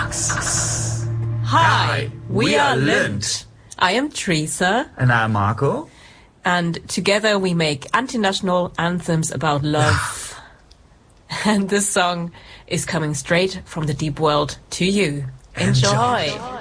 Hi, we are Lind. I am Teresa. And I'm Marco. And together we make anti-national anthems about love. And this song is coming straight from the deep world to you. Enjoy.